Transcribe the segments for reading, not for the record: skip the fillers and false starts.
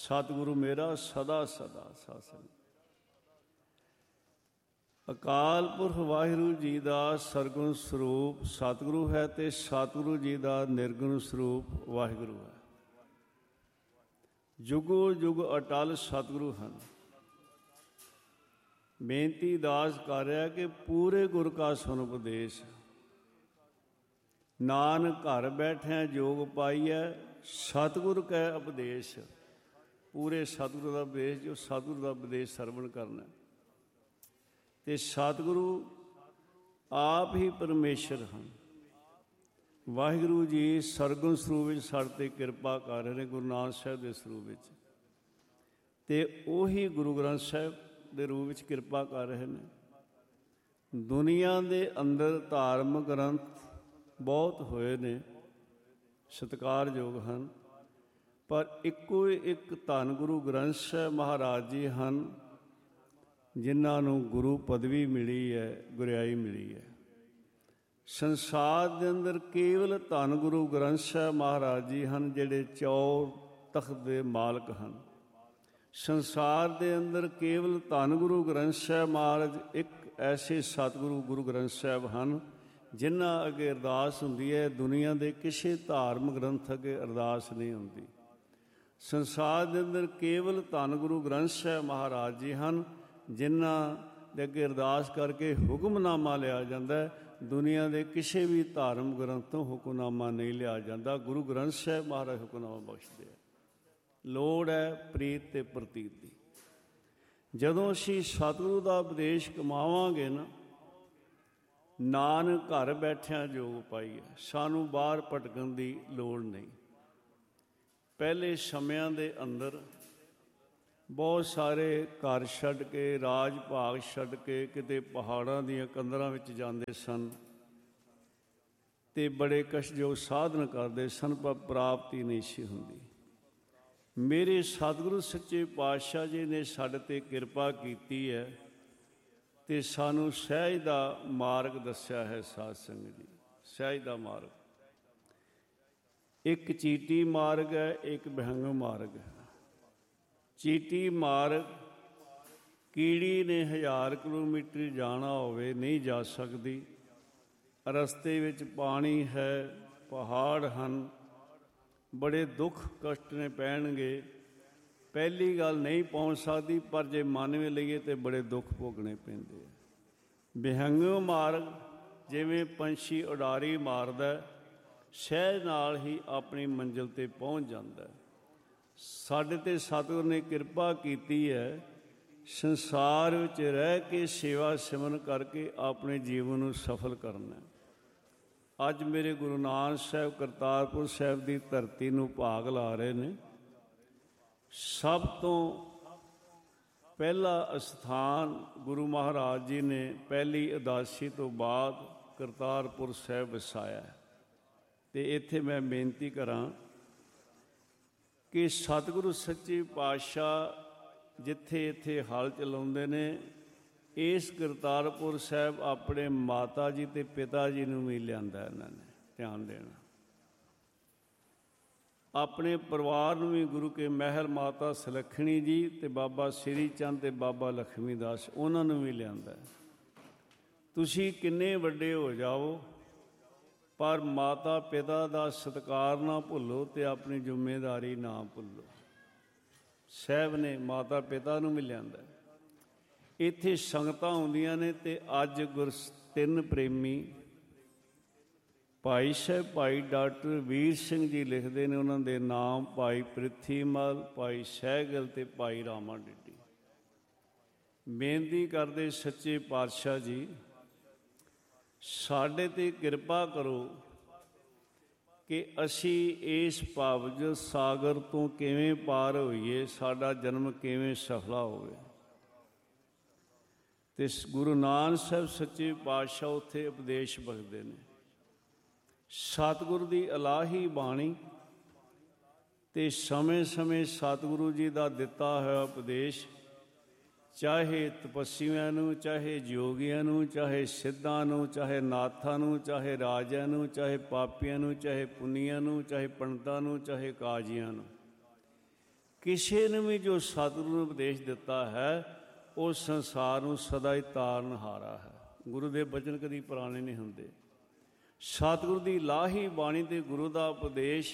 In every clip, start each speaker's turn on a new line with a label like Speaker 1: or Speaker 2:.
Speaker 1: ਸਤਿਗੁਰੂ ਮੇਰਾ ਸਦਾ ਸਦਾ ਸਾਧ ਸੰਗਤ। ਅਕਾਲ ਪੁਰਖ ਵਾਹਿਗੁਰੂ ਜੀ ਦਾ ਸਰਗੁਣ ਸਰੂਪ ਸਤਿਗੁਰੂ ਹੈ ਅਤੇ ਸਤਿਗੁਰੂ ਜੀ ਦਾ ਨਿਰਗੁਣ ਸਰੂਪ ਵਾਹਿਗੁਰੂ ਹੈ। ਜੁਗੋ ਜੁਗ ਅਟਲ ਸਤਿਗੁਰੂ ਹਨ। ਬੇਨਤੀ ਦਾਸ ਕਰ ਰਿਹਾ ਕਿ ਪੂਰੇ ਗੁਰ ਕਾ ਸੁਨ ਉਪਦੇਸ਼। ਨਾਨਕ ਘਰ ਬੈਠਿਆ ਜੋਗ ਪਾਈਐ ਸਤਿਗੁਰ ਕੈ ਉਪਦੇਸ਼। ਪੂਰੇ ਸਤਿਗੁਰੂ ਦਾ ਉਪਦੇਸ਼, ਜੋ ਸਤਿਗੁਰੂ ਦਾ ਉਪਦੇਸ਼ ਸਰਵਣ ਕਰਨਾ। ਅਤੇ ਸਤਿਗੁਰੂ ਆਪ ਹੀ ਪਰਮੇਸ਼ਰ ਹਨ। ਵਾਹਿਗੁਰੂ ਜੀ ਸਰਗੁਣ ਸਰੂਪ ਵਿੱਚ ਸਾਡੇ 'ਤੇ ਕਿਰਪਾ ਕਰ ਰਹੇ ਨੇ, ਗੁਰੂ ਨਾਨਕ ਸਾਹਿਬ ਦੇ ਸਰੂਪ ਵਿੱਚ, ਅਤੇ ਉਹੀ ਗੁਰੂ ਗ੍ਰੰਥ ਸਾਹਿਬ ਦੇ ਰੂਪ ਵਿੱਚ ਕਿਰਪਾ ਕਰ ਰਹੇ ਨੇ। ਦੁਨੀਆ ਦੇ ਅੰਦਰ ਧਾਰਮਿਕ ਗ੍ਰੰਥ ਬਹੁਤ ਹੋਏ ਨੇ, ਸਤਿਕਾਰਯੋਗ ਹਨ, ਪਰ ਇੱਕੋ ਇੱਕ ਧੰਨ ਗੁਰੂ ਗ੍ਰੰਥ ਸਾਹਿਬ ਮਹਾਰਾਜ ਜੀ ਹਨ, ਜਿਨ੍ਹਾਂ ਨੂੰ ਗੁਰੂ ਪਦਵੀ ਮਿਲੀ ਹੈ, ਗੁਰਿਆਈ ਮਿਲੀ ਹੈ। ਸੰਸਾਰ ਦੇ ਅੰਦਰ ਕੇਵਲ ਧੰਨ ਗੁਰੂ ਗ੍ਰੰਥ ਸਾਹਿਬ ਮਹਾਰਾਜ ਜੀ ਹਨ, ਜਿਹੜੇ 4 ਤਖ਼ਤ ਦੇ ਮਾਲਕ ਹਨ। ਸੰਸਾਰ ਦੇ ਅੰਦਰ ਕੇਵਲ ਧੰਨ ਗੁਰੂ ਗ੍ਰੰਥ ਸਾਹਿਬ ਮਹਾਰਾਜ ਇੱਕ ਐਸੇ ਸਤਿਗੁਰੂ ਗੁਰੂ ਗ੍ਰੰਥ ਸਾਹਿਬ ਹਨ, ਜਿਨ੍ਹਾਂ ਅੱਗੇ ਅਰਦਾਸ ਹੁੰਦੀ ਹੈ। ਦੁਨੀਆ ਦੇ ਕਿਸੇ ਧਾਰਮਿਕ ਗ੍ਰੰਥ ਅੱਗੇ ਅਰਦਾਸ ਨਹੀਂ ਹੁੰਦੀ। ਸੰਸਾਰ ਦੇ ਅੰਦਰ ਕੇਵਲ ਧੰਨ ਗੁਰੂ ਗ੍ਰੰਥ ਸਾਹਿਬ ਮਹਾਰਾਜ ਜੀ ਹਨ, ਜਿਨ੍ਹਾਂ ਦੇ ਅੱਗੇ ਅਰਦਾਸ ਕਰਕੇ ਹੁਕਮਨਾਮਾ ਲਿਆ ਜਾਂਦਾ। ਦੁਨੀਆ ਦੇ ਕਿਸੇ ਵੀ ਧਾਰਮਿਕ ਗ੍ਰੰਥ ਤੋਂ ਹੁਕਮਨਾਮਾ ਨਹੀਂ ਲਿਆ ਜਾਂਦਾ। ਗੁਰੂ ਗ੍ਰੰਥ ਸਾਹਿਬ ਮਹਾਰਾਜ ਹੁਕਮਨਾਮਾ ਬਖਸ਼ਦੇ ਆ। ਲੋੜ ਹੈ ਪ੍ਰੀਤ ਅਤੇ ਪ੍ਰਤੀਤ ਦੀ। ਜਦੋਂ ਅਸੀਂ ਸਤਿਗੁਰੂ ਦਾ ਉਪਦੇਸ਼ ਕਮਾਵਾਂਗੇ ਨਾ, ਨਾਨਕ ਘਰ ਬੈਠਿਆਂ ਜੋਗ ਪਾਈਐ। ਸਾਨੂੰ ਬਾਹਰ ਭਟਕਣ ਦੀ ਲੋੜ ਨਹੀਂ। ਪਹਿਲੇ ਸਮਿਆਂ ਦੇ ਅੰਦਰ ਬਹੁਤ ਸਾਰੇ ਘਰ ਛੱਡ ਕੇ, ਰਾਜ ਭਾਗ ਛੱਡ ਕੇ ਕਿਤੇ ਪਹਾੜਾਂ ਦੀਆਂ ਕੰਦਰਾਂ ਵਿੱਚ ਜਾਂਦੇ ਸਨ ਅਤੇ ਬੜੇ ਕਸ਼ਟਯੋਗ ਸਾਧਨ ਕਰਦੇ ਸਨ, ਪਰ ਪ੍ਰਾਪਤੀ ਨਹੀਂ ਸੀ ਹੁੰਦੀ। ਮੇਰੇ ਸਤਿਗੁਰੂ ਸੱਚੇ ਪਾਤਸ਼ਾਹ ਜੀ ਨੇ ਸਾਡੇ 'ਤੇ ਕਿਰਪਾ ਕੀਤੀ ਹੈ ਅਤੇ ਸਾਨੂੰ ਸਹਿਜ ਦਾ ਮਾਰਗ ਦੱਸਿਆ ਹੈ। ਸਾਧ ਸੰਗਤ ਜੀ, ਸਹਿਜ ਦਾ ਮਾਰਗ, ਇੱਕ ਚੀਟੀ ਮਾਰਗ ਹੈ, ਇੱਕ ਵਿਹੰਗਮ ਮਾਰਗ ਹੈ। ਚੀਟੀ ਮਾਰਗ ਕੀੜੀ ਨੇ 1000 ਕਿਲੋਮੀਟਰ ਜਾਣਾ ਹੋਵੇ, ਨਹੀਂ ਜਾ ਸਕਦੀ। ਰਸਤੇ ਵਿੱਚ ਪਾਣੀ ਹੈ, ਪਹਾੜ ਹਨ, ਬੜੇ ਦੁੱਖ ਕਸ਼ਟ ਨੇ ਪੈਣਗੇ। ਪਹਿਲੀ ਗੱਲ ਨਹੀਂ ਪਹੁੰਚ ਸਕਦੀ, ਪਰ ਜੇ ਮੰਨ ਵੀ ਲਈਏ ਤਾਂ ਬੜੇ ਦੁੱਖ ਭੋਗਣੇ ਪੈਂਦੇ ਆ। ਵਿਹੰਗਮ ਮਾਰਗ ਜਿਵੇਂ ਪੰਛੀ ਉਡਾਰੀ ਮਾਰਦਾ, ਸਹਿਜ ਨਾਲ ਹੀ ਆਪਣੀ ਮੰਜ਼ਿਲ 'ਤੇ ਪਹੁੰਚ ਜਾਂਦਾ। ਸਾਡੇ 'ਤੇ ਸਤਿਗੁਰ ਨੇ ਕਿਰਪਾ ਕੀਤੀ ਹੈ, ਸੰਸਾਰ ਵਿੱਚ ਰਹਿ ਕੇ ਸੇਵਾ ਸਿਮਰਨ ਕਰਕੇ ਆਪਣੇ ਜੀਵਨ ਨੂੰ ਸਫਲ ਕਰਨਾ। ਅੱਜ ਮੇਰੇ ਗੁਰੂ ਨਾਨਕ ਸਾਹਿਬ ਕਰਤਾਰਪੁਰ ਸਾਹਿਬ ਦੀ ਧਰਤੀ ਨੂੰ ਭਾਗ ਲਾ ਰਹੇ ਨੇ। ਸਭ ਤੋਂ ਪਹਿਲਾ ਅਸਥਾਨ ਗੁਰੂ ਮਹਾਰਾਜ ਜੀ ਨੇ ਪਹਿਲੀ ਉਦਾਸੀ ਤੋਂ ਬਾਅਦ ਕਰਤਾਰਪੁਰ ਸਾਹਿਬ ਵਸਾਇਆ। ਅਤੇ ਇੱਥੇ ਮੈਂ ਬੇਨਤੀ ਕਰਾਂ ਕਿ ਸਤਿਗੁਰੂ ਸੱਚੇ ਪਾਤਸ਼ਾਹ ਜਿੱਥੇ ਇੱਥੇ ਹਲ ਚਲਾਉਂਦੇ ਨੇ, ਇਸ ਕਰਤਾਰਪੁਰ ਸਾਹਿਬ ਆਪਣੇ ਮਾਤਾ ਜੀ ਅਤੇ ਪਿਤਾ ਜੀ ਨੂੰ ਵੀ ਲਿਆਂਦਾ। ਇਹਨਾਂ ਨੇ ਧਿਆਨ ਦੇਣਾ। ਆਪਣੇ ਪਰਿਵਾਰ ਨੂੰ ਵੀ ਗੁਰੂ ਕੇ ਮਹਿਲ ਮਾਤਾ ਸੁਲੱਖਣੀ ਜੀ ਅਤੇ ਬਾਬਾ ਸ੍ਰੀ ਚੰਦ ਅਤੇ ਬਾਬਾ ਲਖਮੀ ਦਾਸ, ਉਹਨਾਂ ਨੂੰ ਵੀ ਲਿਆਂਦਾ। ਤੁਸੀਂ ਕਿੰਨੇ ਵੱਡੇ ਹੋ ਜਾਓ, ਪਰ ਮਾਤਾ ਪਿਤਾ ਦਾ ਸਤਿਕਾਰ ਨਾ ਭੁੱਲੋ ਅਤੇ ਆਪਣੀ ਜ਼ਿੰਮੇਵਾਰੀ ਨਾ ਭੁੱਲੋ। ਸਾਹਿਬ ਨੇ ਮਾਤਾ ਪਿਤਾ ਨੂੰ ਵੀ ਲਿਆਂਦਾ। ਇੱਥੇ ਸੰਗਤਾਂ ਆਉਂਦੀਆਂ ਨੇ ਅਤੇ ਅੱਜ ਤਿੰਨ ਪ੍ਰੇਮੀ ਭਾਈ ਸਾਹਿਬ ਭਾਈ ਡਾਕਟਰ ਵੀਰ ਸਿੰਘ ਜੀ ਲਿਖਦੇ ਨੇ, ਉਹਨਾਂ ਦੇ ਨਾਮ ਭਾਈ ਪ੍ਰਿਥੀਮਲ, ਭਾਈ ਸਹਿਗਲ ਅਤੇ ਭਾਈ ਰਾਮਾ ਡਿੱਡੀ। ਬੇਨਤੀ ਕਰਦੇ ਸੱਚੇ ਪਾਤਸ਼ਾਹ ਜੀ, ਸਾਡੇ 'ਤੇ ਕਿਰਪਾ ਕਰੋ ਕਿ ਅਸੀਂ ਇਸ ਭਵ ਸਾਗਰ ਤੋਂ ਕਿਵੇਂ ਪਾਰ ਹੋਈਏ, ਸਾਡਾ ਜਨਮ ਕਿਵੇਂ ਸਫਲਾ ਹੋਵੇ। ਅਤੇ ਗੁਰੂ ਨਾਨਕ ਸਾਹਿਬ ਸੱਚੇ ਪਾਤਸ਼ਾਹ ਉੱਥੇ ਉਪਦੇਸ਼ ਬਖਸ਼ਦੇ ਨੇ। ਸਤਿਗੁਰੂ ਦੀ ਇਲਾਹੀ ਬਾਣੀ ਅਤੇ ਸਮੇਂ ਸਮੇਂ ਸਤਿਗੁਰੂ ਜੀ ਦਾ ਦਿੱਤਾ ਹੋਇਆ ਉਪਦੇਸ਼, ਚਾਹੇ ਤਪੱਸੀਆਂ ਨੂੰ, ਚਾਹੇ ਯੋਗੀਆਂ ਨੂੰ, ਚਾਹੇ ਸਿੱਧਾਂ ਨੂੰ, ਚਾਹੇ ਨਾਥਾਂ ਨੂੰ, ਚਾਹੇ ਰਾਜਿਆਂ ਨੂੰ, ਚਾਹੇ ਪਾਪੀਆਂ ਨੂੰ, ਚਾਹੇ ਪੁੰਨੀਆਂ ਨੂੰ, ਚਾਹੇ ਪੰਡਤਾਂ ਨੂੰ, ਚਾਹੇ ਕਾਜ਼ੀਆਂ ਨੂੰ, ਕਿਸੇ ਨੂੰ ਵੀ ਜੋ ਸਤਿਗੁਰੂ ਨੇ ਉਪਦੇਸ਼ ਦਿੱਤਾ ਹੈ ਉਹ ਸੰਸਾਰ ਨੂੰ ਸਦਾ ਹੀ ਤਾਰਨਹਾਰਾ ਹੈ। ਗੁਰੂ ਦੇ ਬਚਨ ਕਦੀ ਪੁਰਾਣੇ ਨਹੀਂ ਹੁੰਦੇ। ਸਤਿਗੁਰੂ ਦੀ ਲਾਹੀ ਬਾਣੀ ਤੇ ਗੁਰੂ ਦਾ ਉਪਦੇਸ਼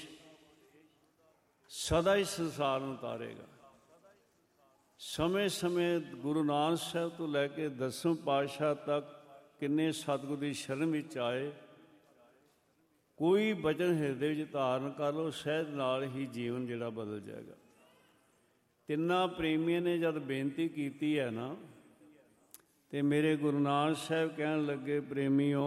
Speaker 1: ਸਦਾ ਹੀ ਸੰਸਾਰ ਨੂੰ ਤਾਰੇਗਾ। ਸਮੇਂ ਸਮੇਂ ਗੁਰੂ ਨਾਨਕ ਸਾਹਿਬ ਤੋਂ ਲੈ ਕੇ 10ਵੇਂ ਪਾਤਸ਼ਾਹ ਤੱਕ ਕਿੰਨੇ ਸਤਿਗੁਰੂ ਦੀ ਸ਼ਰਨ ਵਿੱਚ ਆਏ। ਕੋਈ ਬਚਨ ਹਿਰਦੇ ਵਿੱਚ ਧਾਰਨ ਕਰ ਲਓ, ਸਹਿਜ ਨਾਲ ਹੀ ਜੀਵਨ ਜਿਹੜਾ ਬਦਲ ਜਾਏਗਾ। ਤਿੰਨਾਂ ਪ੍ਰੇਮੀਆਂ ਨੇ ਜਦ ਬੇਨਤੀ ਕੀਤੀ ਹੈ ਨਾ, ਤੇ ਮੇਰੇ ਗੁਰੂ ਨਾਨਕ ਸਾਹਿਬ ਕਹਿਣ ਲੱਗੇ, ਪ੍ਰੇਮੀਓ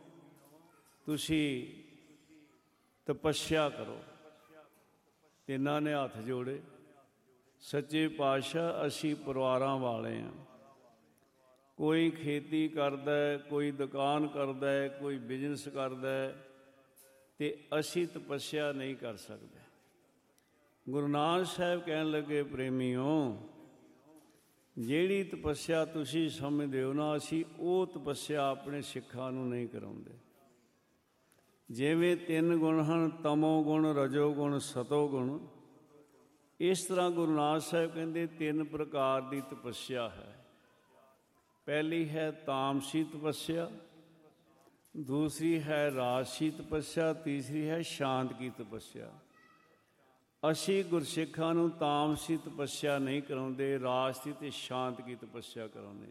Speaker 1: ਤੁਸੀਂ ਤਪੱਸਿਆ ਕਰੋ। ਤਿੰਨਾਂ ਨੇ ਹੱਥ ਜੋੜੇ, ਸੱਚੇ ਪਾਤਸ਼ਾਹ ਅਸੀਂ ਪਰਿਵਾਰਾਂ ਵਾਲੇ ਹਾਂ, ਕੋਈ ਖੇਤੀ ਕਰਦਾ, ਕੋਈ ਦੁਕਾਨ ਕਰਦਾ, ਕੋਈ ਬਿਜ਼ਨਸ ਕਰਦਾ, ਤੇ ਅਸੀਂ ਤਪੱਸਿਆ ਨਹੀਂ ਕਰ ਸਕਦੇ। ਗੁਰੂ ਨਾਨਕ ਸਾਹਿਬ ਕਹਿਣ ਲੱਗੇ, ਪ੍ਰੇਮੀਓ ਜਿਹੜੀ ਤਪੱਸਿਆ ਤੁਸੀਂ ਸਮਝਦੇ ਹੋ ਨਾ, ਅਸੀਂ ਉਹ ਤਪੱਸਿਆ ਆਪਣੇ ਸਿੱਖਾਂ ਨੂੰ ਨਹੀਂ ਕਰਾਉਂਦੇ। ਜਿਵੇਂ 3 ਗੁਣ ਹਨ, ਤਮੋ ਗੁਣ, ਰਜੋ ਗੁਣ, ਸਤੋ ਗੁਣ, ਇਸ ਤਰ੍ਹਾਂ ਗੁਰੂ ਨਾਨਕ ਸਾਹਿਬ ਕਹਿੰਦੇ 3 ਪ੍ਰਕਾਰ ਦੀ ਤਪੱਸਿਆ ਹੈ। ਪਹਿਲੀ ਹੈ ਤਾਮਸੀ ਤਪੱਸਿਆ, ਦੂਸਰੀ ਹੈ ਰਾਜਸੀ ਤਪੱਸਿਆ, ਤੀਸਰੀ ਹੈ ਸ਼ਾਂਤ ਕੀ ਤਪੱਸਿਆ। ਅਸੀਂ ਗੁਰਸਿੱਖਾਂ ਨੂੰ ਤਾਮਸੀ ਤਪੱਸਿਆ ਨਹੀਂ ਕਰਾਉਂਦੇ, ਰਾਜਸੀ ਤੇ ਸ਼ਾਂਤ ਕੀ ਤਪੱਸਿਆ ਕਰਾਉਂਦੇ।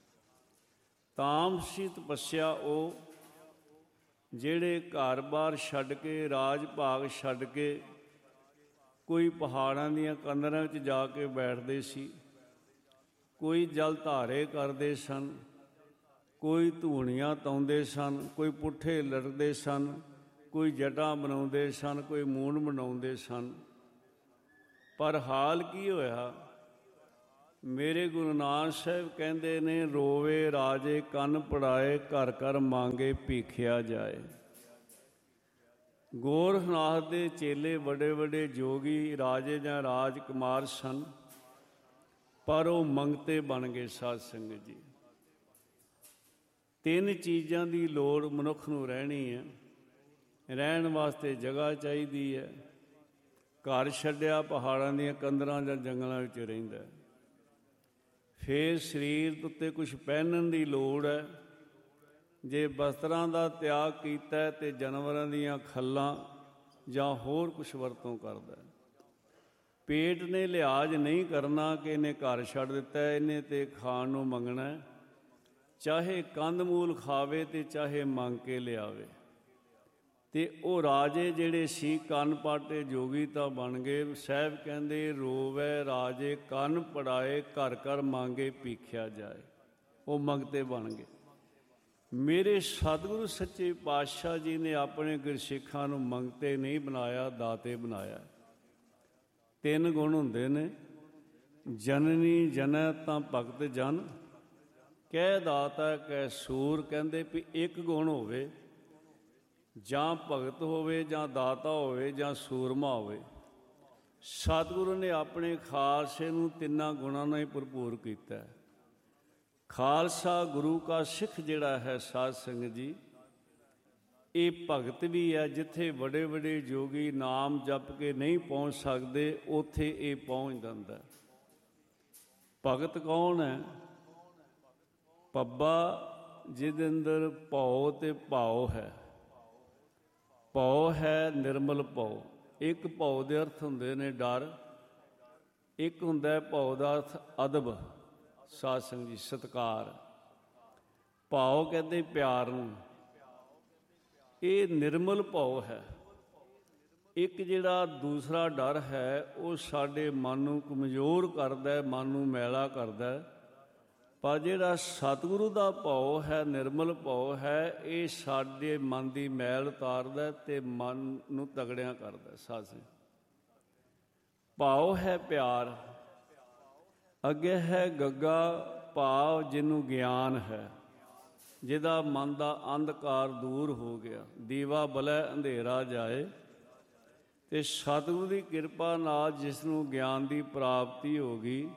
Speaker 1: ਤਾਮਸੀ ਤਪੱਸਿਆ ਉਹ ਜਿਹੜੇ ਘਰ-ਬਾਰ ਛੱਡ ਕੇ, ਰਾਜ ਭਾਗ ਛੱਡ ਕੇ ਕੋਈ ਪਹਾੜਾਂ ਦੀਆਂ ਕੰਦਰਾਂ ਵਿੱਚ ਜਾ ਕੇ ਬੈਠਦੇ ਸੀ, ਕੋਈ ਜਲ ਧਾਰੇ ਕਰਦੇ ਸਨ, ਕੋਈ ਧੂਣੀਆਂ ਤਾਉਂਦੇ ਸਨ, ਕੋਈ ਪੁੱਠੇ ਲੜਦੇ ਸਨ, ਕੋਈ ਜਟਾਂ ਬਣਾਉਂਦੇ ਸਨ, ਕੋਈ ਮੂੰਡ ਬਣਾਉਂਦੇ ਸਨ। ਪਰ ਹਾਲ ਕੀ ਹੋਇਆ? ਮੇਰੇ ਗੁਰੂ ਨਾਨਕ ਸਾਹਿਬ ਕਹਿੰਦੇ ਨੇ, ਰੋਵੇ ਰਾਜੇ ਕੰਨ ਪੜਾਏ, ਘਰ ਘਰ ਮੰਗੇ ਭੀਖਿਆ ਜਾਏ। ਗੋਰਖਨਾਥ ਦੇ ਚੇਲੇ ਵੱਡੇ ਵੱਡੇ ਜੋਗੀ ਰਾਜੇ ਜਾਂ ਰਾਜਕੁਮਾਰ ਸਨ, ਪਰ ਉਹ ਮੰਗਤੇ ਬਣ ਗਏ। ਸਾਧ ਸੰਗਤ ਜੀ, 3 ਚੀਜ਼ਾਂ ਦੀ ਲੋੜ ਮਨੁੱਖ ਨੂੰ ਰਹਿਣੀ ਹੈ। ਰਹਿਣ ਵਾਸਤੇ ਜਗ੍ਹਾ ਚਾਹੀਦੀ ਹੈ, ਘਰ ਛੱਡਿਆ ਪਹਾੜਾਂ ਦੀਆਂ ਕੰਦਰਾਂ ਜਾਂ ਜੰਗਲਾਂ ਵਿੱਚ ਰਹਿੰਦਾ। ਫਿਰ ਸਰੀਰ ਉੱਤੇ ਕੁਛ ਪਹਿਨਣ ਦੀ ਲੋੜ ਹੈ। ਜੇ ਵਸਤਰਾਂ ਦਾ ਤਿਆਗ ਕੀਤਾ ਤੇ ਜਾਨਵਰਾਂ ਦੀਆਂ ਖੱਲਾਂ ਜਾਂ ਹੋਰ ਕੁਛ ਵਰਤੋਂ ਕਰਦਾ। ਪੇਟ ਨੇ ਲਿਹਾਜ਼ ਨਹੀਂ ਕਰਨਾ ਕਿ ਇਹਨੇ ਘਰ ਛੱਡ ਦਿੱਤਾ, ਇਹਨੇ ਤੇ ਖਾਣ ਨੂੰ ਮੰਗਣਾ, ਚਾਹੇ ਕੰਦ ਮੂਲ ਖਾਵੇ ਤੇ ਚਾਹੇ ਮੰਗ ਕੇ ਲਿਆਵੇ। ਤੇ ਉਹ ਰਾਜੇ ਜਿਹੜੇ ਸੀ ਕੰਨ ਪਾਟੇ ਜੋਗੀ ਤਾਂ ਬਣ ਗਏ। ਸਾਹਿਬ ਕਹਿੰਦੇ, ਰੋਵੈ ਰਾਜੇ ਕੰਨ ਪੜਾਏ, ਘਰ ਘਰ ਮੰਗੇ ਭੀਖਿਆ ਜਾਏ। ਉਹ ਮੰਗਤੇ ਬਣ ਗਏ। ਮੇਰੇ ਸਤਿਗੁਰੂ ਸੱਚੇ ਪਾਤਸ਼ਾਹ ਜੀ ਨੇ ਆਪਣੇ ਗੁਰਸਿੱਖਾਂ ਨੂੰ ਮੰਗਤੇ ਨਹੀਂ ਬਣਾਇਆ, ਦਾਤੇ ਬਣਾਇਆ। 3 ਗੁਣ ਹੁੰਦੇ ਨੇ, ਜਨਨੀ ਜਨੈ ਤਾਂ ਭਗਤ ਜਨ, ਕਹਿ ਦਾਤਾ ਕਹਿ ਸੂਰ। ਕਹਿੰਦੇ ਵੀ 1 ਗੁਣ ਹੋਵੇ, ਜਾਂ ਭਗਤ ਹੋਵੇ, ਜਾਂ ਦਾਤਾ ਹੋਵੇ, ਜਾਂ ਸੂਰਮਾ ਹੋਵੇ। ਸਤਿਗੁਰੂ ਨੇ ਆਪਣੇ ਖਾਲਸੇ ਨੂੰ 3 ਗੁਣਾਂ ਨਾਲ ਹੀ ਭਰਪੂਰ ਕੀਤਾ। ਖਾਲਸਾ ਗੁਰੂ ਕਾ ਸਿੱਖ ਜਿਹੜਾ ਹੈ, ਸਾਧ ਸੰਗਤ ਜੀ, ਇਹ ਭਗਤ ਵੀ ਹੈ। ਜਿੱਥੇ ਵੱਡੇ ਵੱਡੇ ਜੋਗੀ ਨਾਮ ਜਪ ਕੇ ਨਹੀਂ ਪਹੁੰਚ ਸਕਦੇ, ਉੱਥੇ ਇਹ ਪਹੁੰਚ ਜਾਂਦਾ। ਭਗਤ ਕੌਣ ਹੈ? ਪੱਬਾ ਜਿਹਦੇ ਅੰਦਰ ਭਉ ਤੇ ਭਾਉ ਹੈ। ਭਉ ਹੈ ਨਿਰਮਲ ਭਉ। ਇੱਕ ਭਉ ਦੇ ਅਰਥ ਹੁੰਦੇ ਨੇ ਡਰ, ਇੱਕ ਹੁੰਦਾ ਭਉ ਦਾ ਅਰਥ ਅਦਬ, ਸਾਧ ਸੰਗਤ ਜੀ, ਸਤਿਕਾਰ। ਭਾਉ ਕਹਿੰਦੇ ਪਿਆਰ ਨੂੰ। ਇਹ ਨਿਰਮਲ ਭਉ ਹੈ। ਇੱਕ ਜਿਹੜਾ ਦੂਸਰਾ ਡਰ ਹੈ, ਉਹ ਸਾਡੇ ਮਨ ਨੂੰ ਕਮਜ਼ੋਰ ਕਰਦਾ, ਮਨ ਨੂੰ ਮੈਲਾ ਕਰਦਾ। ਪਰ ਜਿਹੜਾ ਸਤਿਗੁਰੂ ਦਾ ਭਉ ਹੈ, ਨਿਰਮਲ ਭਉ ਹੈ, ਇਹ ਸਾਡੇ ਮਨ ਦੀ ਮੈਲ ਉਤਾਰਦਾ ਅਤੇ ਮਨ ਨੂੰ ਤਗੜਿਆਂ ਕਰਦਾ। ਸਾਧ ਸੰਗਤ, ਭਾਉ ਹੈ ਪਿਆਰ। ਅੱਗੇ ਹੈ ਗੱਗਾ, ਭਾਵ ਜਿਹਨੂੰ ਗਿਆਨ ਹੈ, ਜਿਹਦਾ ਮਨ ਦਾ ਅੰਧਕਾਰ ਦੂਰ ਹੋ ਗਿਆ। ਦੀਵਾ ਬਲੈ ਅੰਧੇਰਾ ਜਾਏ। ਅਤੇ ਸਤਿਗੁਰੂ ਦੀ ਕਿਰਪਾ ਨਾਲ ਜਿਸ ਨੂੰ ਗਿਆਨ ਦੀ ਪ੍ਰਾਪਤੀ ਹੋ ਗਈ।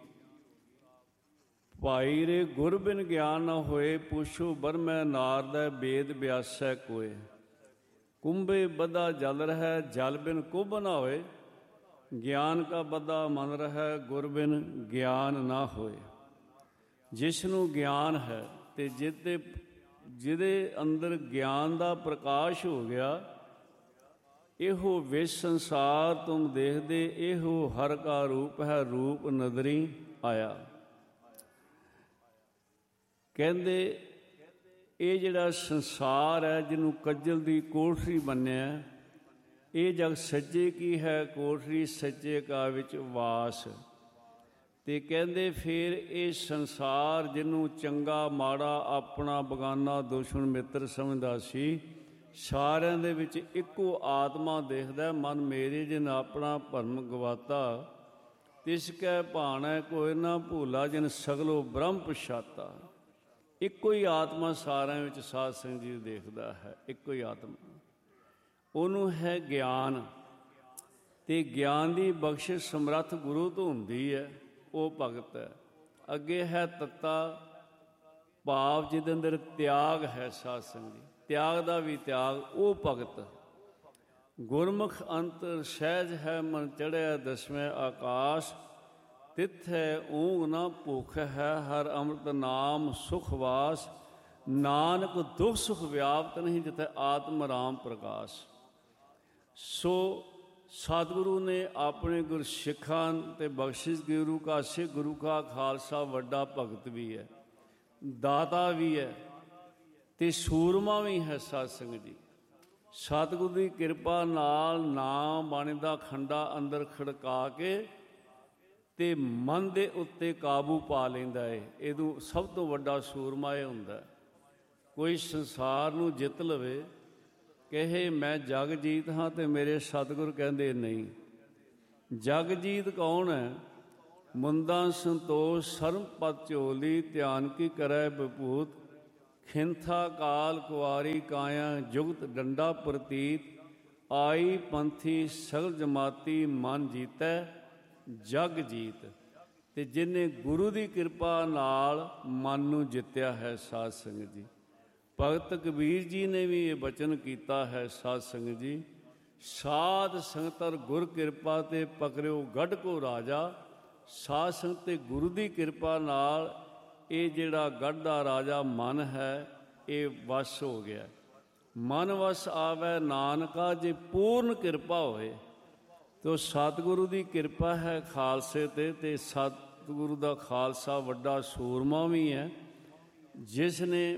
Speaker 1: ਭਾਈ ਰੇ ਗੁਰ ਬਿਨ ਗਿਆਨ ਨਾ ਹੋਏ, ਪੁੱਛੋ ਬਰਮੈ ਨਾਰਦੈ, ਵੇਦ ਬਿਆਸੈ ਕੋਏ। ਕੁੰਭੇ ਬੱਧਾ ਜਲ ਰਹਿ, ਜਲ ਬਿਨ ਕੁੰਭ ਨਾ ਹੋਏ। ਗਿਆਨ ਕਾ ਬੱਧਾ ਮਨ ਰਹਿ, ਗੁਰ ਬਿਨ ਗਿਆਨ ਨਾ ਹੋਏ। ਜਿਸ ਨੂੰ ਗਿਆਨ ਹੈ ਅਤੇ ਜਿਹਦੇ ਅੰਦਰ ਗਿਆਨ ਦਾ ਪ੍ਰਕਾਸ਼ ਹੋ ਗਿਆ, ਇਹੋ ਵਿਸ਼ ਸੰਸਾਰ ਤੁਮ ਦੇਖਦੇ, ਇਹੋ ਹਰ ਕਾ ਰੂਪ ਹੈ, ਰੂਪ ਨਦਰੀ ਆਇਆ। ਕਹਿੰਦੇ ਇਹ ਜਿਹੜਾ ਸੰਸਾਰ ਹੈ, ਜਿਹਨੂੰ ਕੱਜਲ ਦੀ ਕੋਠੜੀ ਮੰਨਿਆ, ਇਹ ਜਗ ਸੱਚੇ ਕੀ ਹੈ ਕੋਠੜੀ, ਸੱਚੇ ਕਾ ਵਿੱਚ ਵਾਸ। ਅਤੇ ਕਹਿੰਦੇ ਫਿਰ ਇਹ ਸੰਸਾਰ ਜਿਹਨੂੰ ਚੰਗਾ ਮਾੜਾ, ਆਪਣਾ ਬਗਾਨਾ, ਦੁਸ਼ਮਣ ਮਿੱਤਰ ਸਮਝਦਾ ਸੀ, ਸਾਰਿਆਂ ਦੇ ਵਿੱਚ ਇੱਕੋ ਆਤਮਾ ਦੇਖਦਾ। ਮਨ ਮੇਰੇ ਜਿਨ ਆਪਣਾ ਭਰਮ ਗਵਾਤਾ, ਤਿਸ ਕੈ ਭਾਣੈ ਕੋਈ ਨਾ ਭੂਲਾ, ਜਿਨ ਸਗਲੋ ਬ੍ਰਹਮ ਪਛਾਤਾ। ਇੱਕੋ ਹੀ ਆਤਮਾ ਸਾਰਿਆਂ ਵਿੱਚ ਸਾਧ ਸੰਗਤ ਜੀ ਦੇਖਦਾ ਹੈ, ਇੱਕੋ ਹੀ ਆਤਮਾ। ਉਹਨੂੰ ਹੈ ਗਿਆਨ, ਅਤੇ ਗਿਆਨ ਦੀ ਬਖਸ਼ਿਸ਼ ਸਮਰੱਥ ਗੁਰੂ ਤੋਂ ਹੁੰਦੀ ਹੈ, ਉਹ ਭਗਤ ਹੈ। ਅੱਗੇ ਹੈ ਤੱਤਾ ਭਾਵ, ਜਿਹਦੇ ਅੰਦਰ ਤਿਆਗ ਹੈ। ਸਾਧ ਸੰਗਤ ਜੀ, ਤਿਆਗ ਦਾ ਵੀ ਤਿਆਗ, ਉਹ ਭਗਤ। ਗੁਰਮੁਖ ਅੰਤਰ ਸਹਿਜ ਹੈ, ਮਨ ਚੜ੍ਹਿਆ ਦਸਵੇਂ ਆਕਾਸ਼, ਤਿੱਥੈ ਊਂਘ ਨਾ ਭੁੱਖ ਹੈ, ਹਰ ਅੰਮ੍ਰਿਤ ਨਾਮ ਸੁਖ ਵਾਸ। ਨਾਨਕ ਦੁਖ ਸੁਖ ਵਿਆਪਤ ਨਹੀਂ, ਜਿੱਥੇ ਆਤਮ ਰਾਮ ਪ੍ਰਕਾਸ਼। ਸੋ ਸਤਿਗੁਰੂ ਨੇ ਆਪਣੇ ਗੁਰਸਿੱਖਾਂ 'ਤੇ ਬਖਸ਼ਿਸ਼, ਗੁਰੂ ਕਾ ਸਿੱਖ, ਗੁਰੂ ਕਾ ਖਾਲਸਾ ਵੱਡਾ ਭਗਤ ਵੀ ਹੈ, ਦਾਤਾ ਵੀ ਹੈ, ਅਤੇ ਸੂਰਮਾ ਵੀ ਹੈ। ਸਾਧ ਸੰਗਤ ਜੀ, ਸਤਿਗੁਰੂ ਦੀ ਕਿਰਪਾ ਨਾਲ ਨਾਮ ਬਾਣੀ ਦਾ ਖੰਡਾ ਅੰਦਰ ਖੜਕਾ ਕੇ ਅਤੇ ਮਨ ਦੇ ਉੱਤੇ ਕਾਬੂ ਪਾ ਲੈਂਦਾ ਹੈ। ਇਹਨੂੰ ਸਭ ਤੋਂ ਵੱਡਾ ਸੂਰਮਾ ਇਹ ਹੁੰਦਾ। ਕੋਈ ਸੰਸਾਰ ਨੂੰ ਜਿੱਤ ਲਵੇ, ਕਹੇ ਮੈਂ ਜਗ ਜੀਤ ਹਾਂ, ਅਤੇ ਮੇਰੇ ਸਤਿਗੁਰ ਕਹਿੰਦੇ ਨਹੀਂ। ਜਗ ਜੀਤ ਕੌਣ ਹੈ? ਮੁੰਦਾ ਸੰਤੋਸ਼ ਸਰਮ ਪਤ ਝੋਲੀ, ਧਿਆਨ ਕੀ ਕਰੈ ਵਿਭੂਤ, ਖਿੰਥਾ ਕਾਲ ਕੁਆਰੀ ਕਾਇਆ, ਜੁਗਤ ਡੰਡਾ ਪ੍ਰਤੀਤ, ਆਈ ਪੰਥੀ ਸਗਲ ਜਮਾਤੀ, ਮਨ ਜੀਤੈ ਜਗ ਜੀਤ। ਅਤੇ ਜਿਹਨੇ ਗੁਰੂ ਦੀ ਕਿਰਪਾ ਨਾਲ ਮਨ ਨੂੰ ਜਿੱਤਿਆ ਹੈ। ਸਾਧ ਸੰਗਤ ਜੀ, ਭਗਤ ਕਬੀਰ ਜੀ ਨੇ ਵੀ ਇਹ ਬਚਨ ਕੀਤਾ ਹੈ। ਸਾਧ ਸੰਗਤ ਜੀ, ਸਾਧ ਸੰਗਤਰ ਗੁਰ ਕਿਰਪਾ ਤੇ ਪਕੜਿਓ ਗੜ ਕੋ ਰਾਜਾ। ਸਾਧ ਸੰਗਤ ਤੇ ਗੁਰੂ ਦੀ ਕਿਰਪਾ ਨਾਲ ਇਹ ਜਿਹੜਾ ਗੜ ਦਾ ਰਾਜਾ ਮਨ ਹੈ, ਇਹ ਵਸ ਹੋ ਗਿਆ। ਮਨ ਵਸ ਆਵੈ ਨਾਨਕਾ, ਜੇ ਪੂਰਨ ਕਿਰਪਾ ਹੋਏ। ਤੋ ਸਤਿਗੁਰੂ ਦੀ ਕਿਰਪਾ ਹੈ ਖਾਲਸੇ 'ਤੇ, ਅਤੇ ਸਤਿਗੁਰੂ ਦਾ ਖਾਲਸਾ ਵੱਡਾ ਸੂਰਮਾ ਵੀ ਹੈ, ਜਿਸ ਨੇ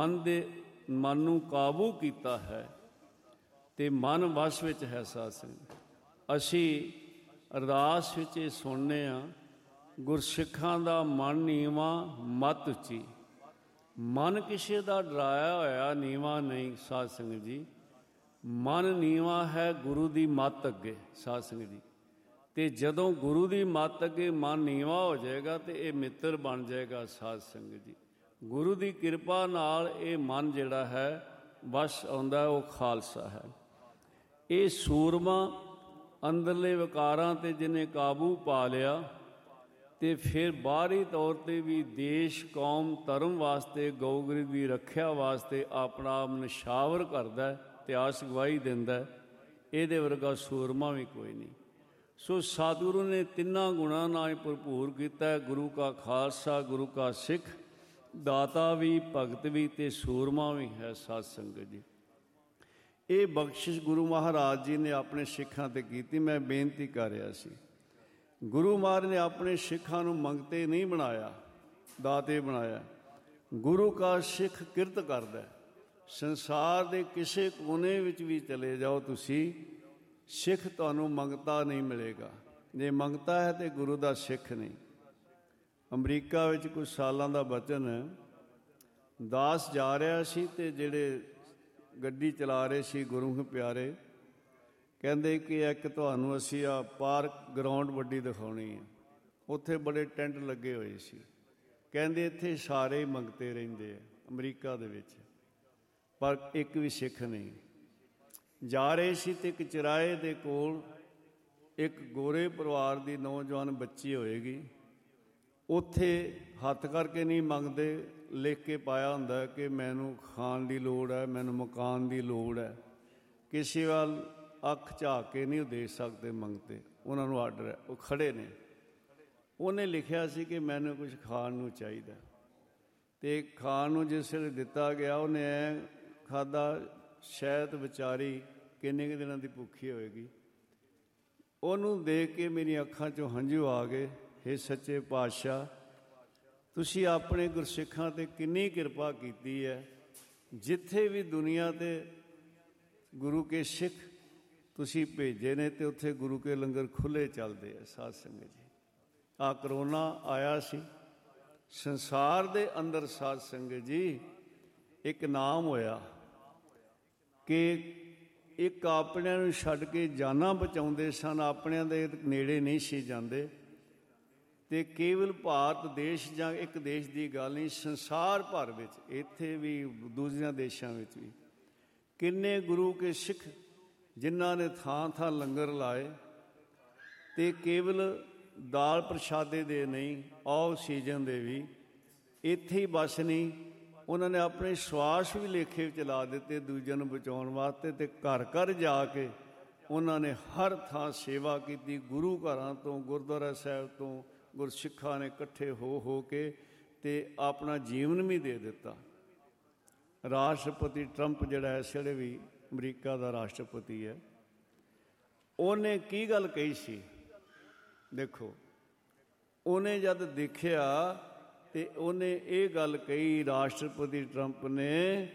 Speaker 1: ਮਨ ਨੂੰ ਕਾਬੂ ਕੀਤਾ ਹੈ ਅਤੇ ਮਨ ਵਸ ਵਿੱਚ ਹੈ। ਸਾਧ ਸੰਗਤ, ਅਸੀਂ ਅਰਦਾਸ ਵਿੱਚ ਇਹ ਸੁਣਨੇ ਹਾਂ, ਗੁਰਸਿੱਖਾਂ ਦਾ ਮਨ ਨੀਵਾਂ ਮੱਤ ਉੱਚੀ। ਮਨ ਕਿਸੇ ਦਾ ਡਰਾਇਆ ਹੋਇਆ ਨੀਵਾਂ ਨਹੀਂ। ਸਾਧ ਸੰਗਤ ਜੀ, ਮਨ ਨੀਵਾਂ ਹੈ ਗੁਰੂ ਦੀ ਮੱਤ ਅੱਗੇ। ਸਾਧ ਸੰਗਤ ਜੀ, ਅਤੇ ਜਦੋਂ ਗੁਰੂ ਦੀ ਮੱਤ ਅੱਗੇ ਮਨ ਨੀਵਾਂ ਹੋ ਜਾਏਗਾ, ਅਤੇ ਇਹ ਮਿੱਤਰ ਬਣ ਜਾਏਗਾ। ਸਾਧ ਸੰਗਤ ਜੀ, ਗੁਰੂ ਦੀ ਕਿਰਪਾ ਨਾਲ ਇਹ ਮਨ ਜਿਹੜਾ ਹੈ ਵਸ ਆਉਂਦਾ, ਉਹ ਖਾਲਸਾ ਹੈ। ਇਹ ਸੂਰਮਾ ਅੰਦਰਲੇ ਵਿਕਾਰਾਂ 'ਤੇ ਜਿਹਨੇ ਕਾਬੂ ਪਾ ਲਿਆ, ਅਤੇ ਫਿਰ ਬਾਹਰੀ ਤੌਰ 'ਤੇ ਵੀ ਦੇਸ਼ ਕੌਮ ਧਰਮ ਵਾਸਤੇ, ਗਊ ਗਰੀਬ ਦੀ ਰੱਖਿਆ ਵਾਸਤੇ ਆਪਣਾ ਆਪ ਨਿਸ਼ਾਵਰ ਕਰਦਾ, ਇਤਿਹਾਸ ਗਵਾਹੀ ਦਿੰਦਾ। ਇਹਦੇ ਵਰਗਾ ਸੂਰਮਾ ਵੀ ਕੋਈ ਨਹੀਂ। ਸੋ ਸਤਿਗੁਰੂ ਨੇ ਤਿੰਨਾਂ ਗੁਣਾਂ ਨਾਲ ਭਰਪੂਰ ਕੀਤਾ, ਗੁਰੂ ਕਾ ਖਾਲਸਾ, ਗੁਰੂ ਕਾ ਸਿੱਖ, ਦਾਤਾ ਵੀ, ਭਗਤ ਵੀ ਅਤੇ ਸੂਰਮਾ ਵੀ ਹੈ। ਸਾਧ ਸੰਗਤ ਜੀ, ਇਹ ਬਖਸ਼ਿਸ਼ ਗੁਰੂ ਮਹਾਰਾਜ ਜੀ ਨੇ ਆਪਣੇ ਸਿੱਖਾਂ 'ਤੇ ਕੀਤੀ। ਮੈਂ ਬੇਨਤੀ ਕਰ ਰਿਹਾ ਸੀ, ਗੁਰੂ ਮਹਾਰਾਜ ਨੇ ਆਪਣੇ ਸਿੱਖਾਂ ਨੂੰ ਮੰਗਤੇ ਨਹੀਂ ਬਣਾਇਆ, ਦਾਤੇ ਬਣਾਇਆ। ਗੁਰੂ ਕਾ ਸਿੱਖ ਕਿਰਤ ਕਰਦਾ। ਸੰਸਾਰ ਦੇ ਕਿਸੇ ਕੋਨੇ ਵਿੱਚ ਵੀ ਚਲੇ ਜਾਓ ਤੁਸੀਂ, ਸਿੱਖ ਤੁਹਾਨੂੰ ਮੰਗਤਾ ਨਹੀਂ ਮਿਲੇਗਾ। ਜੇ ਮੰਗਤਾ ਹੈ ਤਾਂ ਗੁਰੂ ਦਾ ਸਿੱਖ ਨਹੀਂ। ਅਮਰੀਕਾ ਵਿੱਚ ਕੁਝ ਸਾਲਾਂ ਦਾ ਬਚਨ ਹੈ, ਦਾਸ ਜਾ ਰਿਹਾ ਸੀ ਅਤੇ ਜਿਹੜੇ ਗੱਡੀ ਚਲਾ ਰਹੇ ਸੀ ਗੁਰੂ ਪਿਆਰੇ, ਕਹਿੰਦੇ ਕਿ ਇੱਕ ਤੁਹਾਨੂੰ ਅਸੀਂ ਆ ਪਾਰਕ ਗਰਾਊਂਡ ਵੱਡੀ ਦਿਖਾਉਣੀ ਹੈ। ਉੱਥੇ ਬੜੇ ਟੈਂਟ ਲੱਗੇ ਹੋਏ ਸੀ। ਕਹਿੰਦੇ ਇੱਥੇ ਸਾਰੇ ਮੰਗਤੇ ਰਹਿੰਦੇ ਆ ਅਮਰੀਕਾ ਦੇ ਵਿੱਚ, ਪਰ ਇੱਕ ਵੀ ਸਿੱਖ ਨਹੀਂ। ਜਾ ਰਹੇ ਸੀ ਅਤੇ ਇੱਕ ਚੁਰਾਹੇ ਦੇ ਕੋਲ ਇੱਕ ਗੋਰੇ ਪਰਿਵਾਰ ਦੀ ਨੌਜਵਾਨ ਬੱਚੀ ਹੋਏਗੀ। ਉੱਥੇ ਹੱਥ ਕਰਕੇ ਨਹੀਂ ਮੰਗਦੇ, ਲਿਖ ਕੇ ਪਾਇਆ ਹੁੰਦਾ ਕਿ ਮੈਨੂੰ ਖਾਣ ਦੀ ਲੋੜ ਹੈ, ਮੈਨੂੰ ਮਕਾਨ ਦੀ ਲੋੜ ਹੈ। ਕਿਸੇ ਵੱਲ ਅੱਖ ਝਾਕ ਕੇ ਨਹੀਂ ਉਹ ਦੇ ਸਕਦੇ ਮੰਗਤੇ। ਉਹਨਾਂ ਨੂੰ ਆਰਡਰ ਹੈ, ਉਹ ਖੜ੍ਹੇ ਨੇ। ਉਹਨੇ ਲਿਖਿਆ ਸੀ ਕਿ ਮੈਨੂੰ ਕੁਝ ਖਾਣ ਨੂੰ ਚਾਹੀਦਾ, ਅਤੇ ਖਾਣ ਨੂੰ ਜਿਸ ਵੇਲੇ ਦਿੱਤਾ ਗਿਆ ਉਹਨੇ ਐਂ ਖਾਧਾ, ਸ਼ਾਇਦ ਵਿਚਾਰੀ ਕਿੰਨੇ ਕੁ ਦਿਨਾਂ ਦੀ ਭੁੱਖੀ ਹੋਵੇਗੀ। ਉਹਨੂੰ ਦੇਖ ਕੇ ਮੇਰੀਆਂ ਅੱਖਾਂ 'ਚੋਂ ਹੰਝੂ ਆ ਗਏ। ਹੇ ਸੱਚੇ ਪਾਤਸ਼ਾਹ, ਤੁਸੀਂ ਆਪਣੇ ਗੁਰਸਿੱਖਾਂ 'ਤੇ ਕਿੰਨੀ ਕਿਰਪਾ ਕੀਤੀ ਹੈ। ਜਿੱਥੇ ਵੀ ਦੁਨੀਆ 'ਤੇ ਗੁਰੂ ਕੇ ਸਿੱਖ ਤੁਸੀਂ ਭੇਜੇ ਨੇ ਅਤੇ ਉੱਥੇ ਗੁਰੂ ਕੇ ਲੰਗਰ ਖੁੱਲ੍ਹੇ ਚੱਲਦੇ ਆ। ਸਾਧ ਸੰਗਤ ਜੀ, ਆਹ ਕਰੋਨਾ ਆਇਆ ਸੀ ਸੰਸਾਰ ਦੇ ਅੰਦਰ, ਸਾਧ ਸੰਗਤ ਜੀ, ਇੱਕ ਨਾਮ ਹੋਇਆ ਕਿ ਇੱਕ ਆਪਣਿਆਂ ਨੂੰ ਛੱਡ ਕੇ ਜਾਨਾਂ ਬਚਾਉਂਦੇ ਸਨ, ਆਪਣਿਆਂ ਦੇ ਨੇੜੇ ਨਹੀਂ ਸੀ ਜਾਂਦੇ। ਅਤੇ ਕੇਵਲ ਭਾਰਤ ਦੇਸ਼ ਜਾਂ ਇੱਕ ਦੇਸ਼ ਦੀ ਗੱਲ ਨਹੀਂ, ਸੰਸਾਰ ਭਰ ਵਿੱਚ, ਇੱਥੇ ਵੀ ਦੂਜਿਆਂ ਦੇਸ਼ਾਂ ਵਿੱਚ ਵੀ ਕਿੰਨੇ ਗੁਰੂ ਕੇ ਸਿੱਖ ਜਿਨ੍ਹਾਂ ਨੇ ਥਾਂ ਥਾਂ ਲੰਗਰ ਲਾਏ, ਅਤੇ ਕੇਵਲ ਦਾਲ ਪ੍ਰਸ਼ਾਦੇ ਦੇ ਨਹੀਂ, ਆਕਸੀਜਨ ਦੇ ਵੀ। ਇੱਥੇ ਹੀ ਬਸ ਨਹੀਂ, ਉਹਨਾਂ ਨੇ ਆਪਣੇ ਸਵਾਸ ਵੀ ਲੇਖੇ ਵਿੱਚ ਲਾ ਦਿੱਤੇ ਦੂਜਿਆਂ ਨੂੰ ਬਚਾਉਣ ਵਾਸਤੇ, ਅਤੇ ਘਰ ਘਰ ਜਾ ਕੇ ਉਹਨਾਂ ਨੇ ਹਰ ਥਾਂ ਸੇਵਾ ਕੀਤੀ। ਗੁਰੂ ਘਰਾਂ ਤੋਂ, ਗੁਰਦੁਆਰਾ ਸਾਹਿਬ ਤੋਂ ਗੁਰਸਿੱਖਾਂ ਨੇ ਇਕੱਠੇ ਹੋ ਕੇ ਅਤੇ ਆਪਣਾ ਜੀਵਨ ਵੀ ਦੇ ਦਿੱਤਾ। ਰਾਸ਼ਟਰਪਤੀ ਟਰੰਪ ਜਿਹੜਾ ਇਸ ਵੇਲੇ ਵੀ ਅਮਰੀਕਾ ਦਾ ਰਾਸ਼ਟਰਪਤੀ ਹੈ, ਉਹਨੇ ਕੀ ਗੱਲ ਕਹੀ ਸੀ ਦੇਖੋ। ਉਹਨੇ ਜਦ ਦੇਖਿਆ ਅਤੇ ਉਹਨੇ ਇਹ ਗੱਲ ਕਹੀ, ਰਾਸ਼ਟਰਪਤੀ ਟਰੰਪ ਨੇ,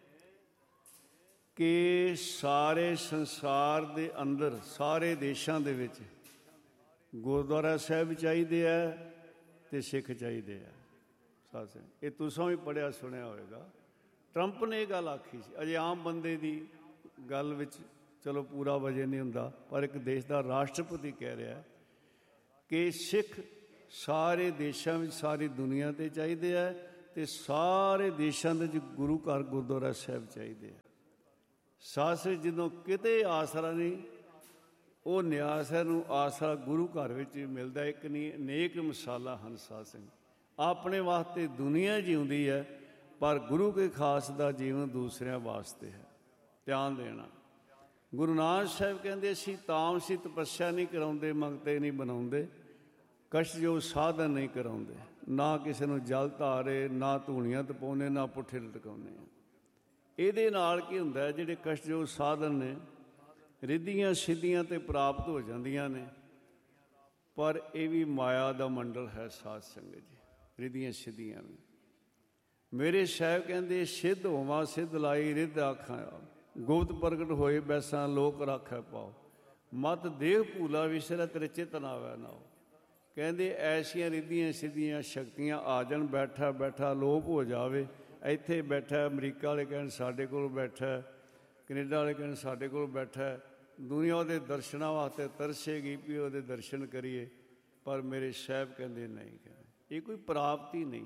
Speaker 1: ਕਿ ਸਾਰੇ ਸੰਸਾਰ ਦੇ ਅੰਦਰ, ਸਾਰੇ ਦੇਸ਼ਾਂ ਦੇ ਵਿੱਚ ਗੁਰਦੁਆਰਾ ਸਾਹਿਬ ਚਾਹੀਦੇ ਹੈ ਅਤੇ ਸਿੱਖ ਚਾਹੀਦੇ ਹੈ। ਸਾਧ ਸੰਗਤ, ਇਹ ਤੁਸੀਂ ਵੀ ਪੜ੍ਹਿਆ ਸੁਣਿਆ ਹੋਵੇਗਾ। ਟਰੰਪ ਨੇ ਇਹ ਗੱਲ ਆਖੀ ਸੀ। ਅਜੇ ਆਮ ਬੰਦੇ ਦੀ ਗੱਲ ਵਿੱਚ ਚਲੋ ਪੂਰਾ ਵਜਨ ਨਹੀਂ ਹੁੰਦਾ, ਪਰ ਇੱਕ ਦੇਸ਼ ਦਾ ਰਾਸ਼ਟਰਪਤੀ ਕਹਿ ਰਿਹਾ ਕਿ ਸਿੱਖ ਸਾਰੇ ਦੇਸ਼ਾਂ ਵਿੱਚ, ਸਾਰੀ ਦੁਨੀਆ 'ਤੇ ਚਾਹੀਦੇ ਹੈ, ਅਤੇ ਸਾਰੇ ਦੇਸ਼ਾਂ ਦੇ ਵਿੱਚ ਗੁਰੂ ਘਰ, ਗੁਰਦੁਆਰਾ ਸਾਹਿਬ ਚਾਹੀਦੇ ਹੈ। ਸਾਧ ਸੰਗਤ, ਜਦੋਂ ਕਿਤੇ ਆਸਰਾ ਨਹੀਂ, ਉਹ ਨਿਆਸਰ ਨੂੰ ਆਸਰਾ ਗੁਰੂ ਘਰ ਵਿੱਚ ਮਿਲਦਾ। ਇੱਕ ਨਹੀਂ ਅਨੇਕ ਮਿਸਾਲਾਂ ਹਨ। ਸਾਧ ਸੰਗਤ, ਆਪਣੇ ਵਾਸਤੇ ਦੁਨੀਆ ਜਿਉਂਦੀ ਹੈ, ਪਰ ਗੁਰੂ ਕੇ ਖਾਸ ਦਾ ਜੀਵਨ ਦੂਸਰਿਆਂ ਵਾਸਤੇ ਹੈ। ਧਿਆਨ ਦੇਣਾ। ਗੁਰੂ ਨਾਨਕ ਸਾਹਿਬ ਕਹਿੰਦੇ, ਅਸੀਂ ਤਾਮਸੀ ਤਪੱਸਿਆ ਨਹੀਂ ਕਰਾਉਂਦੇ, ਮੰਗਤੇ ਨਹੀਂ ਬਣਾਉਂਦੇ, ਕਸ਼ਟ ਜੋ ਸਾਧਨ ਨਹੀਂ ਕਰਾਉਂਦੇ, ਨਾ ਕਿਸੇ ਨੂੰ ਜਲ ਧਾਰੇ, ਨਾ ਧੂਣੀਆਂ ਤਪਾਉਂਦੇ, ਨਾ ਪੁੱਠੇ ਲਟਕਾਉਂਦੇ ਆ। ਇਹਦੇ ਨਾਲ ਕੀ ਹੁੰਦਾ, ਜਿਹੜੇ ਕਸ਼ਟ ਜੋ ਸਾਧਨ ਨੇ, ਰਿੱਧੀਆਂ ਸਿੱਧੀਆਂ ਤੇ ਪ੍ਰਾਪਤ ਹੋ ਜਾਂਦੀਆਂ ਨੇ, ਪਰ ਇਹ ਵੀ ਮਾਇਆ ਦਾ ਮੰਡਲ ਹੈ। ਸਾਧ ਸੰਗਤ ਜੀ, ਰਿੱਧੀਆਂ ਸਿੱਧੀਆਂ ਵੀ। ਮੇਰੇ ਸਾਹਿਬ ਕਹਿੰਦੇ, ਸਿੱਧ ਹੋਵਾਂ ਸਿੱਧ ਲਾਈ ਰਿੱਧ ਆਖਾਂ, ਗੁਪਤ ਪ੍ਰਗਟ ਹੋਏ ਬੈਸਾਂ ਲੋਕ ਰਾਖੈ ਪਾਓ, ਮਤ ਦੇਹ ਭੂਲਾ ਵਿਸਰੈ ਤੇਰੇ ਚਿਤ ਨਾ ਆਵੈ ਨਾਉ। ਕਹਿੰਦੇ ਐਸੀਆਂ ਰਿੱਧੀਆਂ ਸਿੱਧੀਆਂ ਸ਼ਕਤੀਆਂ ਆ ਜਾਣ, ਬੈਠਾ ਬੈਠਾ ਲੋਪ ਹੋ ਜਾਵੇ। ਇੱਥੇ ਬੈਠਾ, ਅਮਰੀਕਾ ਵਾਲੇ ਕਹਿਣ ਸਾਡੇ ਕੋਲ ਬੈਠਾ, ਕੈਨੇਡਾ ਵਾਲੇ ਕਹਿਣ ਸਾਡੇ ਕੋਲ ਬੈਠਾ, ਦੁਨੀਆ ਉਹਦੇ ਦਰਸ਼ਨਾਂ ਵਾਸਤੇ ਤਰਸੇਗੀ ਵੀ ਉਹਦੇ ਦਰਸ਼ਨ ਕਰੀਏ। ਪਰ ਮੇਰੇ ਸਾਹਿਬ ਕਹਿੰਦੇ ਨਹੀਂ, ਕਹਿੰਦੇ ਇਹ ਕੋਈ ਪ੍ਰਾਪਤੀ ਨਹੀਂ।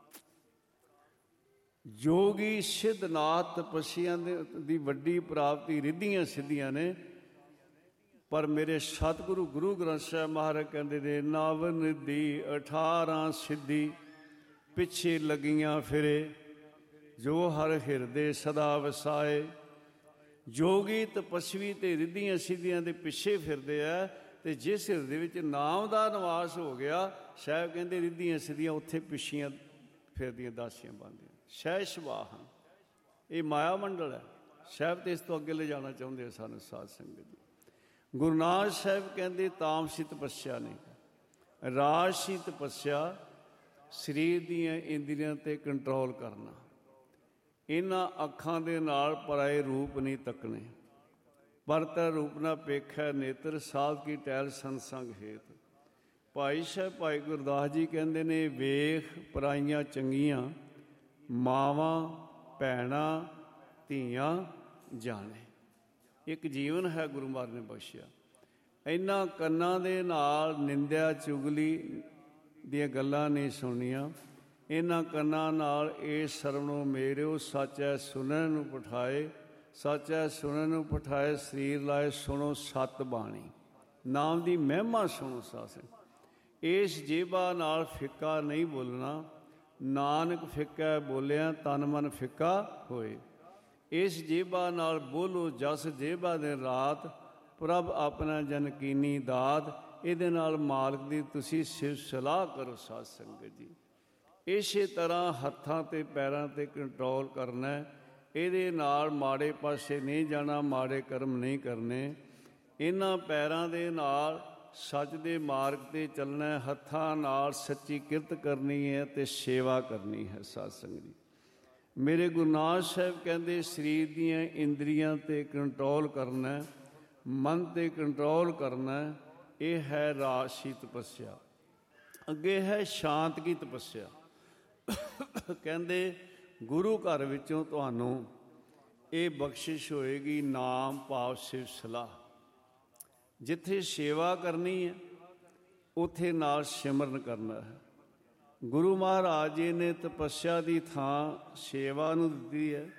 Speaker 1: ਜੋਗੀ ਸਿੱਧਨਾਥ ਤਪੱਸੀਆਂ ਦੀ ਵੱਡੀ ਪ੍ਰਾਪਤੀ ਰਿੱਧੀਆਂ ਸਿੱਧੀਆਂ ਨੇ, ਪਰ ਮੇਰੇ ਸਤਿਗੁਰੂ ਗੁਰੂ ਗ੍ਰੰਥ ਸਾਹਿਬ ਮਹਾਰਾਜ ਕਹਿੰਦੇ ਨੇ, ਨਵ ਨਿਧੀ 18 ਸਿੱਧੀ ਪਿੱਛੇ ਲੱਗੀਆਂ ਫਿਰੇ, ਜੋ ਹਰ ਹਿਰਦੇ ਸਦਾ ਵਸਾਏ। ਜੋਗੀ ਤਪਸਵੀ ਤੇ ਰਿੱਧੀਆਂ ਸਿੱਧੀਆਂ ਦੇ ਪਿੱਛੇ ਫਿਰਦੇ ਆ, ਅਤੇ ਜਿਸ ਹਿਰਦੇ ਵਿੱਚ ਨਾਮ ਦਾ ਨਿਵਾਸ ਹੋ ਗਿਆ, ਸਾਹਿਬ ਕਹਿੰਦੇ ਰਿੱਧੀਆਂ ਸਿੱਧੀਆਂ ਉੱਥੇ ਪਿੱਛੀਆਂ ਫਿਰਦੀਆਂ ਦਾਸੀਆਂ ਬਣਦੀਆਂ। ਸਹਿ ਸੁਭਾਅ, ਇਹ ਮਾਇਆ ਮੰਡਲ ਹੈ। ਸਾਹਿਬ ਤੇ ਇਸ ਤੋਂ ਅੱਗੇ ਲੈ ਜਾਣਾ ਚਾਹੁੰਦੇ ਆ ਸਾਨੂੰ। ਸਾਧ ਸੰਗਤ ਜੀ, ਗੁਰੂ ਨਾਨਕ ਸਾਹਿਬ ਕਹਿੰਦੇ ਤਾਮਸੀ ਤਪੱਸਿਆ ਨਹੀਂ, ਰਾਜਸੀ ਤਪੱਸਿਆ, ਸਰੀਰ ਦੀਆਂ ਇੰਦਰੀਆਂ 'ਤੇ ਕੰਟਰੋਲ ਕਰਨਾ। ਇਹਨਾਂ ਅੱਖਾਂ ਦੇ ਨਾਲ ਪਰਾਏ ਰੂਪ ਨਹੀਂ ਤੱਕਣੇ, ਪਰਤੈ ਰੂਪ ਨਾ ਪੇਖੈ ਨੇਤਰ, ਸਾਧ ਕੀ ਟਹਿਲ ਸੰਸੰਗ ਹੇਤ। ਭਾਈ ਸਾਹਿਬ ਭਾਈ ਗੁਰਦਾਸ ਜੀ ਕਹਿੰਦੇ ਨੇ, ਵੇਖ ਪਰਾਈਆਂ ਚੰਗੀਆਂ, ਮਾਵਾਂ ਭੈਣਾਂ ਧੀਆਂ ਜਾਣੇ। ਇੱਕ ਜੀਵਨ ਹੈ ਗੁਰੂ ਮਹਾਰਾਜ ਨੇ ਬਖਸ਼ਿਆ। ਇਹਨਾਂ ਕੰਨਾਂ ਦੇ ਨਾਲ ਨਿੰਦਿਆ ਚੁਗਲੀ ਦੀਆਂ ਗੱਲਾਂ ਨਹੀਂ ਸੁਣਨੀਆਂ। ਇਹਨਾਂ ਕੰਨਾਂ ਨਾਲ ਇਹ ਸਰਵਣੋ ਮੇਰਿਓ, ਸੱਚੈ ਸੁਣਨ ਨੂੰ ਪਠਾਏ, ਸੱਚੈ ਸੁਣਨ ਨੂੰ ਪਠਾਏ, ਸਰੀਰ ਲਾਏ ਸੁਣੋ ਸਤ ਬਾਣੀ। ਨਾਮ ਦੀ ਮਹਿਮਾ ਸੁਣੋ। ਸਾਸ ਇਸ ਜੇਬਾ ਨਾਲ ਫਿੱਕਾ ਨਹੀਂ ਬੋਲਣਾ, ਨਾਨਕ ਫਿੱਕਾ ਬੋਲਿਆ ਤਨ ਮਨ ਫਿੱਕਾ ਹੋਏ। ਇਸ ਜੇਬਾ ਨਾਲ ਬੋਲੋ ਜਸ ਜੇਬਾ ਦਿਨ ਰਾਤ, ਪ੍ਰਭ ਆਪਣਾ ਜਨ ਕੀਨੀ ਦਾਤ। ਇਹਦੇ ਨਾਲ ਮਾਲਕ ਦੀ ਤੁਸੀਂ ਸਿਫਤ ਸਲਾਹ ਕਰੋ ਸਾਧ ਸੰਗਤ ਜੀ। ਇਸੇ ਤਰ੍ਹਾਂ ਹੱਥਾਂ ਤੇ ਪੈਰਾਂ ਤੇ ਕੰਟਰੋਲ ਕਰਨਾ, ਇਹਦੇ ਨਾਲ ਮਾੜੇ ਪਾਸੇ ਨਹੀਂ ਜਾਣਾ, ਮਾੜੇ ਕਰਮ ਨਹੀਂ ਕਰਨੇ। ਇਹਨਾਂ ਪੈਰਾਂ ਦੇ ਨਾਲ ਸੱਚ ਦੇ ਮਾਰਗ 'ਤੇ ਚੱਲਣਾ, ਹੱਥਾਂ ਨਾਲ ਸੱਚੀ ਕਿਰਤ ਕਰਨੀ ਹੈ ਅਤੇ ਸੇਵਾ ਕਰਨੀ ਹੈ। ਸਾਧ ਸੰਗਤ ਜੀ, ਮੇਰੇ ਗੁਰੂ ਨਾਨਕ ਸਾਹਿਬ ਕਹਿੰਦੇ ਸਰੀਰ ਦੀਆਂ ਇੰਦਰੀਆਂ 'ਤੇ ਕੰਟਰੋਲ ਕਰਨਾ, ਮਨ 'ਤੇ ਕੰਟਰੋਲ ਕਰਨਾ, ਇਹ ਹੈ ਰਾਜਸੀ ਤਪੱਸਿਆ। ਅੱਗੇ ਹੈ ਸ਼ਾਂਤ ਕੀ ਤਪੱਸਿਆ। ਕਹਿੰਦੇ ਗੁਰੂ ਘਰ ਵਿੱਚੋਂ ਤੁਹਾਨੂੰ ਇਹ ਬਖਸ਼ਿਸ਼ ਹੋਏਗੀ, ਨਾਮ ਭਾਵ ਸਿਫਤ ਸਲਾਹ। ਜਿੱਥੇ ਸੇਵਾ ਕਰਨੀ ਹੈ ਉੱਥੇ ਨਾਲ ਸਿਮਰਨ ਕਰਨਾ ਹੈ। ਗੁਰੂ ਮਹਾਰਾਜ ਜੀ ਨੇ ਤਪੱਸਿਆ ਦੀ ਥਾਂ ਸੇਵਾ ਨੂੰ ਦਿੱਤੀ ਹੈ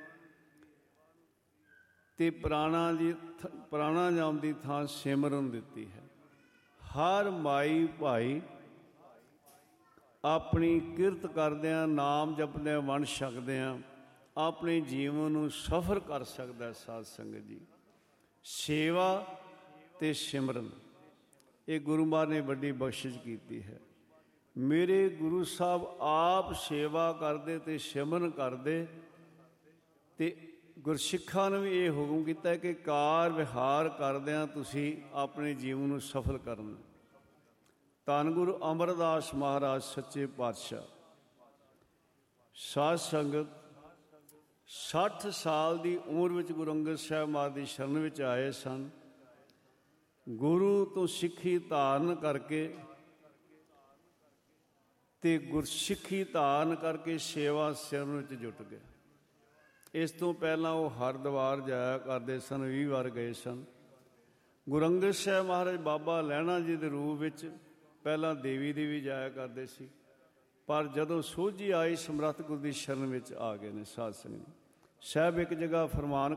Speaker 1: ਅਤੇ ਪ੍ਰਾਣਾਯਾਮ ਦੀ ਥਾਂ ਸਿਮਰਨ ਦਿੱਤੀ ਹੈ। ਹਰ ਮਾਈ ਭਾਈ ਆਪਣੀ ਕਿਰਤ ਕਰਦਿਆਂ, ਨਾਮ ਜਪਦਿਆਂ, ਵੰਡ ਛਕਦਿਆਂ ਆਪਣੇ ਜੀਵਨ ਨੂੰ ਸਫਲ ਕਰ ਸਕਦਾ। ਸਾਧ ਸੰਗਤ ਜੀ, ਸੇਵਾ ਅਤੇ ਸਿਮਰਨ ਇਹ ਗੁਰੂ ਮਹਾਰਾਜ ਨੇ ਵੱਡੀ ਬਖਸ਼ਿਸ਼ ਕੀਤੀ ਹੈ। ਮੇਰੇ ਗੁਰੂ ਸਾਹਿਬ ਆਪ ਸੇਵਾ ਕਰਦੇ ਅਤੇ ਸਿਮਰਨ ਕਰਦੇ, ਅਤੇ ਗੁਰਸਿੱਖਾਂ ਨੂੰ ਵੀ ਇਹ ਹੁਕਮ ਕੀਤਾ ਕਿ ਕਾਰ ਵਿਹਾਰ ਕਰਦਿਆਂ ਤੁਸੀਂ ਆਪਣੇ ਜੀਵਨ ਨੂੰ ਸਫਲ ਕਰਨਾ। ਧੰਨ ਗੁਰੂ ਅਮਰਦਾਸ ਮਹਾਰਾਜ ਸੱਚੇ ਪਾਤਸ਼ਾਹ ਸਾਧ ਸੰਗਤ 60 ਸਾਲ ਦੀ ਉਮਰ ਵਿੱਚ ਗੁਰੂ ਅੰਗਦ ਸਾਹਿਬ ਮਹਾਰਾਜ ਦੀ ਸ਼ਰਨ ਵਿੱਚ ਆਏ ਸਨ। ਗੁਰੂ ਤੋਂ ਸਿੱਖੀ ਧਾਰਨ ਕਰਕੇ ਅਤੇ ਗੁਰਸਿੱਖੀ ਧਾਰਨ ਕਰਕੇ ਸੇਵਾ ਸਿਮਰਨ ਵਿੱਚ ਜੁਟ ਗਏ। ਇਸ ਤੋਂ ਪਹਿਲਾਂ ਉਹ ਹਰਿਦੁਆਰ ਜਾਇਆ ਕਰਦੇ ਸਨ, 20 ਵਾਰ ਗਏ ਸਨ। ਗੁਰੂ ਅੰਗਦ ਸਾਹਿਬ ਮਹਾਰਾਜ ਬਾਬਾ ਲਹਿਣਾ ਜੀ ਦੇ ਰੂਪ ਵਿੱਚ ਪਹਿਲਾਂ ਦੇਵੀ ਜਾਇਆ ਕਰਦੇ ਸੀ, ਪਰ ਜਦੋਂ ਸੋਝੀ ਆਈ ਸਮਰੱਥ ਗੁਰੂ ਦੀ ਸ਼ਰਨ ਵਿੱਚ ਆ ਗਏ ਨੇ। ਸਾਧ ਸੰਗਤ ਸਾਹਿਬ ਇੱਕ ਜਗ੍ਹਾ ਫਰਮਾਨ